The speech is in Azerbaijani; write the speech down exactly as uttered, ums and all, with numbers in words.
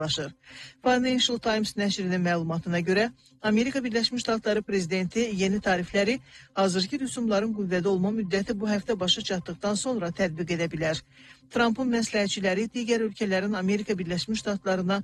başır. Financial Times nəşrinin məlumatına görə, Amerika Birləşmiş Ştatları prezidenti yeni tarifləri hazırki rüsumların qüvvədə olma müddəti bu həftə başa çatdıqdan sonra tətbiq edə bilər. Trumpın məsləhətçiləri digər ölkələrin Amerika Birləşmiş Ştatlarına